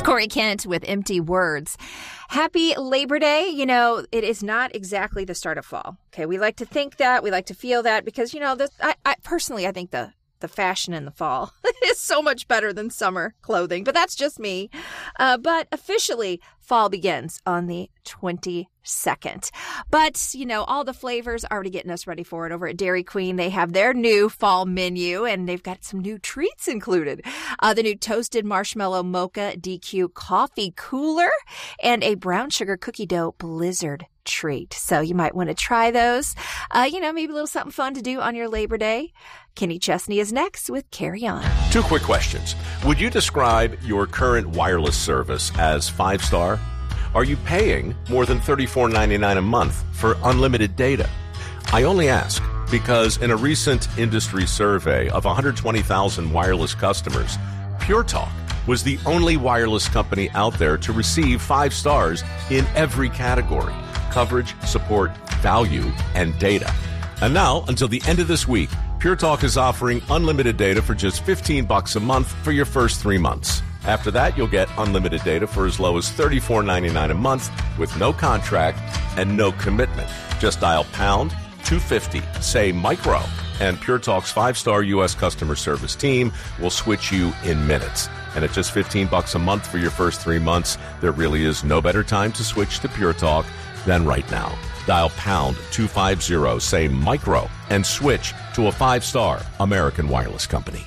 Corey Kent with Empty Words. Happy Labor Day. You know, it is not exactly the start of fall. Okay, we like to think that. We like to feel that because, you know, I personally, I think the fashion in the fall is so much better than summer clothing, but that's just me. But officially, fall begins on the 22nd. But, you know, all the flavors are already getting us ready for it over at Dairy Queen. They have their new fall menu, and they've got some new treats included. The new toasted marshmallow mocha DQ coffee cooler and a brown sugar cookie dough blizzard treat. So you might want to try those. Maybe a little something fun to do on your Labor Day. Kenny Chesney is next with Carry On. 2 quick questions. Would you describe your current wireless service as 5-star? Are you paying more than $34.99 a month for unlimited data? I only ask because in a recent industry survey of 120,000 wireless customers, Pure Talk was the only wireless company out there to receive 5 stars in every category: coverage, support, value, and data. And now, until the end of this week, Pure Talk is offering unlimited data for just $15 a month for your first 3 months. After that, you'll get unlimited data for as low as $34.99 a month with no contract and no commitment. Just dial pound 250, say micro, and Pure Talk's 5-star U.S. customer service team will switch you in minutes. And at just $15 a month for your first 3 months, there really is no better time to switch to Pure Talk than right now. Dial pound 250, say micro, and switch to a 5-star American wireless company.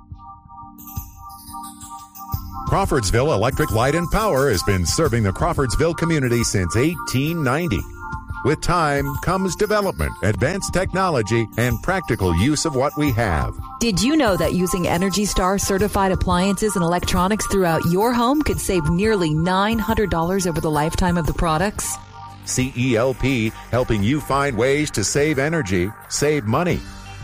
Crawfordsville Electric Light and Power has been serving the Crawfordsville community since 1890. With time comes development, advanced technology, and practical use of what we have. Did you know that using Energy Star certified appliances and electronics throughout your home could save nearly $900 over the lifetime of the products? CELP, helping you find ways to save energy, save money.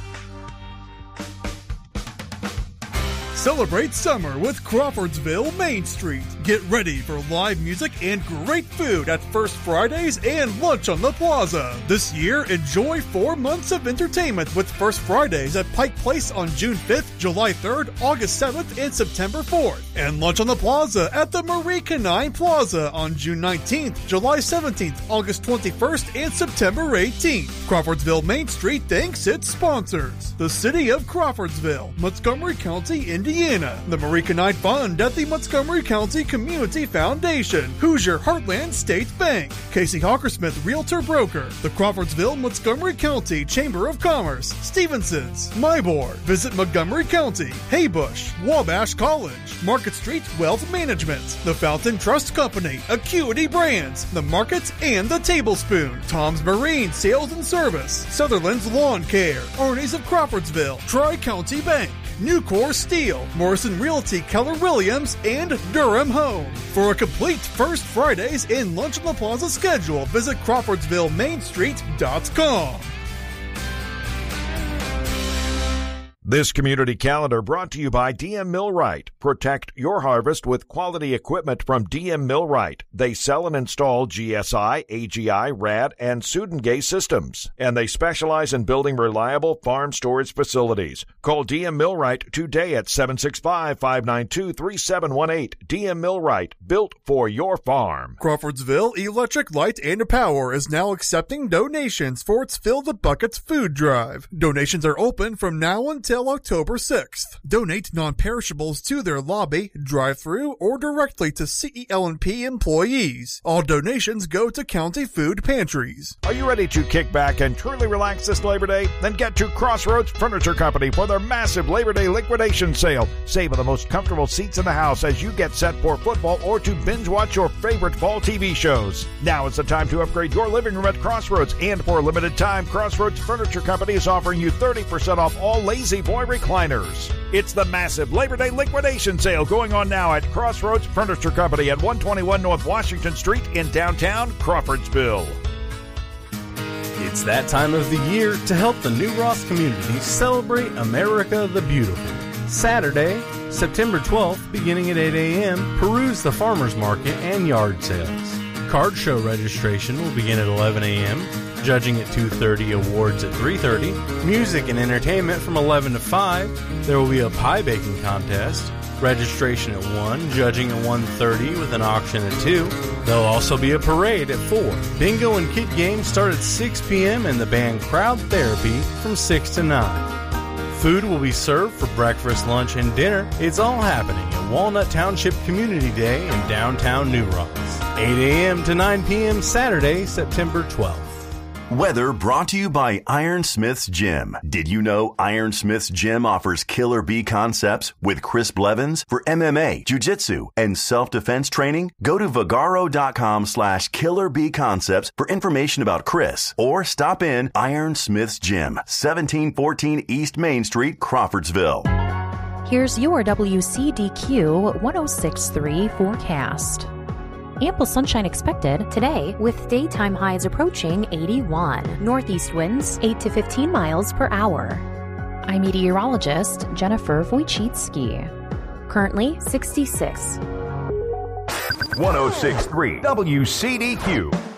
Celebrate summer with Crawfordsville Main Street. Get ready for live music and great food at First Fridays and lunch on the plaza. This year, enjoy 4 months of entertainment with First Fridays at Pike Place on June 5th, July 3rd, August 7th, and September 4th. And lunch on the plaza at the Marie Canine Plaza on June 19th, July 17th, August 21st, and September 18th. Crawfordsville Main Street thanks its sponsors: the City of Crawfordsville, Montgomery County, Indiana, the Marie Canine Fund at the Montgomery County Community Foundation, Hoosier Heartland State Bank, Casey Hawkersmith Realtor Broker, the Crawfordsville Montgomery County Chamber of Commerce, Stevenson's, MyBoard, Visit Montgomery County, Haybush, Wabash College, Market Street Wealth Management, the Fountain Trust Company, Acuity Brands, the Market and the Tablespoon, Tom's Marine Sales and Service, Sutherland's Lawn Care, Arnie's of Crawfordsville, Tri-County Bank, Nucor Steel, Morrison Realty Keller Williams, and Durham Home. For a complete First Fridays and Lunch on the Plaza schedule, visit CrawfordsvilleMainStreet.com. This community calendar brought to you by DM Millwright. Protect your harvest with quality equipment from DM Millwright. They sell and install GSI, AGI, RAD, and Sudengay systems. And they specialize in building reliable farm storage facilities. Call DM Millwright today at 765-592-3718. DM Millwright, built for your farm. Crawfordsville Electric Light and Power is now accepting donations for its Fill the Buckets food drive. Donations are open from now until October 6th. Donate non-perishables to their lobby, drive-thru, or directly to CEL&P employees. All donations go to county food pantries. Are you ready to kick back and truly relax this Labor Day? Then get to Crossroads Furniture Company for their massive Labor Day liquidation sale. Save on the most comfortable seats in the house as you get set for football or to binge watch your favorite fall TV shows. Now is the time to upgrade your living room at Crossroads, and for a limited time, Crossroads Furniture Company is offering you 30% off all Lazy Boy recliners. It's the massive Labor Day liquidation sale going on now at Crossroads Furniture Company at 121 North Washington Street in downtown Crawfordsville. It's that time of the year to help the New Ross community celebrate America the Beautiful. Saturday, September 12th, beginning at 8 a.m., peruse the farmers market and yard sales. Card show registration will begin at 11 a.m., judging at 2:30, awards at 3:30, music and entertainment from 11 to 5. There will be a pie baking contest, Registration at 1, judging at 1:30 with an auction at 2. There'll also be a parade at 4. Bingo and kid games start at 6 p.m. and the band Crowd Therapy from 6 to 9. Food will be served for breakfast, lunch, and dinner. It's all happening at Walnut Township Community Day in downtown New Ross. 8 a.m. to 9 p.m. Saturday, September 12th. Weather brought to you by Ironsmith's Gym. Did you know Ironsmith's Gym offers Killer Bee concepts with Chris Blevins for MMA, jiu-jitsu, and self-defense training? Go to Vagaro.com/Killer Bee Concepts for information about Chris, or stop in Ironsmith's Gym, 1714 East Main Street, Crawfordsville. Here's your WCDQ 106.3 forecast. Ample sunshine expected today with daytime highs approaching 81. Northeast winds 8 to 15 miles per hour. I'm meteorologist Jennifer Wojcicki. Currently 66. 106.3 WCDQ.